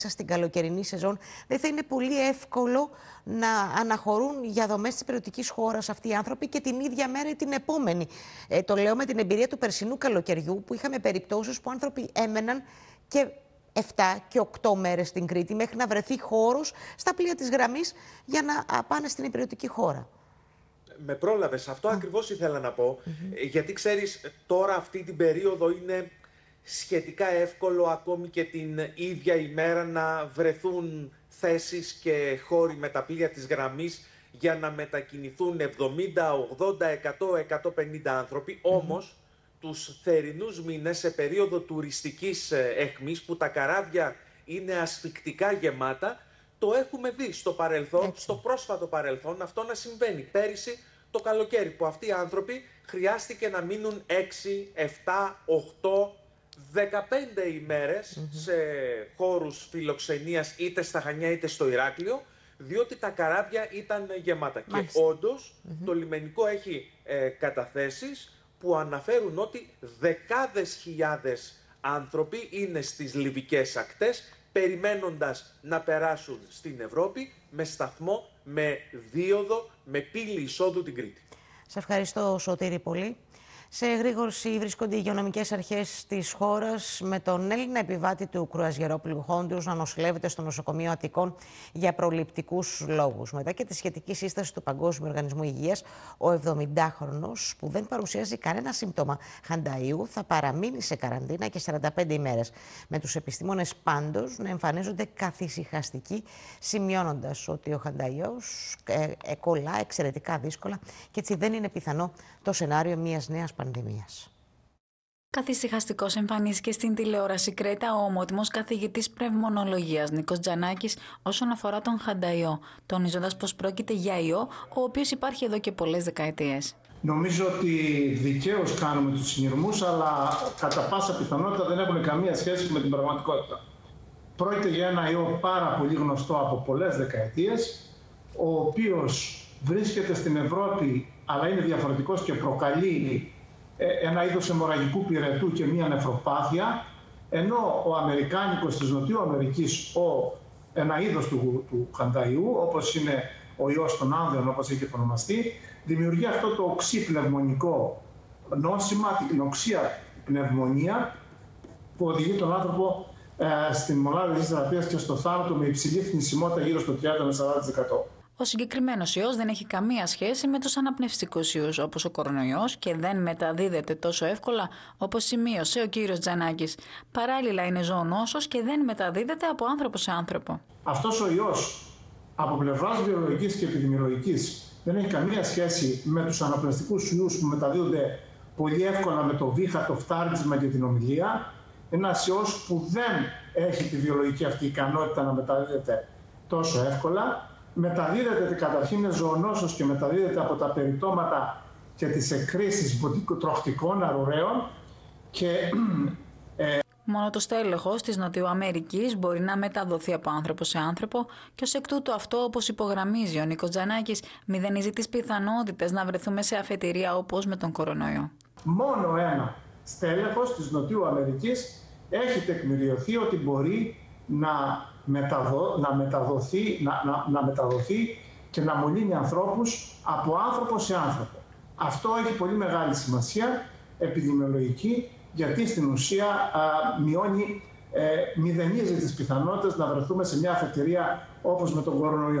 στην καλοκαιρινή σεζόν, δεν θα είναι πολύ εύκολο να αναχωρούν για δομές της υπηρετικής χώρας αυτοί οι άνθρωποι και την ίδια μέρα ή την επόμενη. Το λέω με την εμπειρία του περσινού καλοκαιριού, που είχαμε περιπτώσεις που άνθρωποι έμεναν και 7 και 8 μέρες στην Κρήτη μέχρι να βρεθεί χώρος στα πλοία της γραμμής για να πάνε στην υπηρετική χώρα. Με πρόλαβες. Αυτό ακριβώς ήθελα να πω. Γιατί ξέρεις, τώρα αυτή την περίοδο είναι σχετικά εύκολο ακόμη και την ίδια ημέρα να βρεθούν θέσεις και χώροι με τα πλοία της γραμμής για να μετακινηθούν 70, 80, 100, 150 άνθρωποι. Όμως, τους θερινούς μήνες, σε περίοδο τουριστικής αιχμής, που τα καράβια είναι ασφυκτικά γεμάτα, το έχουμε δει στο παρελθόν, στο πρόσφατο παρελθόν, αυτό να συμβαίνει. Πέρυσι το καλοκαίρι, που αυτοί οι άνθρωποι χρειάστηκε να μείνουν 6, 7, 8, 15 ημέρες σε χώρους φιλοξενίας, είτε στα Χανιά είτε στο Ηράκλειο, διότι τα καράβια ήταν γεμάτα. Μάλιστα. Και όντως το λιμενικό έχει καταθέσεις που αναφέρουν ότι δεκάδες χιλιάδες άνθρωποι είναι στις λιβικές ακτές, περιμένοντας να περάσουν στην Ευρώπη με σταθμό, με δίωδο, με πύλη εισόδου την Κρήτη. Σε ευχαριστώ, Σωτήρη, πολύ. Σε εγρήγορση βρίσκονται οι υγειονομικές αρχές της χώρας, με τον Έλληνα επιβάτη του κρουαζιερόπλοιου Χόντιους να νοσηλεύεται στο νοσοκομείο Αττικών για προληπτικούς λόγους. Μετά και τη σχετική σύσταση του Παγκόσμιου Οργανισμού Υγείας, ο 70χρονος, που δεν παρουσιάζει κανένα σύμπτωμα χανταΐου, θα παραμείνει σε καραντίνα και 45 ημέρες. Με τους επιστήμονες πάντως να εμφανίζονται καθησυχαστικοί, σημειώνοντας ότι ο χανταϊός κολλά εξαιρετικά δύσκολα και έτσι δεν είναι πιθανό το σενάριο μιας νέας πανδημίας. Καθησυχαστικός εμφανίστηκε στην τηλεόραση Κρέτα ο ομότιμος καθηγητής πνευμονολογίας Νίκος Τζανάκης όσον αφορά τον χανταϊό, τονίζοντας πως πρόκειται για ιό, ο οποίος υπάρχει εδώ και πολλές δεκαετίες. Νομίζω ότι δικαίως κάνουμε τους συνειρμούς, αλλά κατά πάσα πιθανότητα δεν έχουν καμία σχέση με την πραγματικότητα. Πρόκειται για ένα ιό πάρα πολύ γνωστό από πολλές δεκαετίες, ο οποίος βρίσκεται στην Ευρώπη, αλλά είναι διαφορετικός και προκαλεί ένα είδος αιμορραγικού πυρετού και μία νεφροπάθεια, ενώ ο Αμερικάνικος της Νοτιού Αμερικής, ένα είδος του χανταϊού, όπως είναι ο ιός των άνδρων, όπως έχει ονομαστεί, δημιουργεί αυτό το οξύπνευμονικό νόσημα, την οξία πνευμονία, που οδηγεί τον άνθρωπο στην μονάδα της θεραπείας και στο θάνατο με υψηλή θνησιμότητα γύρω στο 30 με 40%. Ο συγκεκριμένος ιός δεν έχει καμία σχέση με τους αναπνευστικούς ιούς όπως ο κορονοϊός και δεν μεταδίδεται τόσο εύκολα όπως σημείωσε ο κύριος Τζανάκης. Παράλληλα είναι ζωονόσος και δεν μεταδίδεται από άνθρωπο σε άνθρωπο. Αυτός ο ιός από πλευράς βιολογικής και επιδημιολογικής δεν έχει καμία σχέση με τους αναπνευστικούς ιούς που μεταδίδονται πολύ εύκολα με το βήχα, το φτάρισμα και την ομιλία. Ένας ιός που δεν έχει τη βιολογική αυτή ικανότητα να μεταδίδεται τόσο εύκολα. Μεταδίδεται καταρχήν, είναι ζωονόσος και μεταδίδεται από τα περιτώματα και τις εκκρίσεις τροχτικών αρουραίων και μόνο το στέλεχος της Νοτιού Αμερικής μπορεί να μεταδοθεί από άνθρωπο σε άνθρωπο και ως εκ τούτου αυτό, όπως υπογραμμίζει ο Νίκος Τζανάκης, μηδενίζει τις πιθανότητες να βρεθούμε σε αφετηρία όπως με τον κορονοϊό. Μόνο ένα στέλεχος της Νοτιού Αμερικής έχει τεκμηριωθεί ότι μπορεί να μεταδοθεί και να μολύνει ανθρώπους από άνθρωπο σε άνθρωπο. Αυτό έχει πολύ μεγάλη σημασία επιδημιολογική, γιατί στην ουσία μηδενίζει τις πιθανότητες να βρεθούμε σε μια αφετηρία όπως με τον κορονοϊό.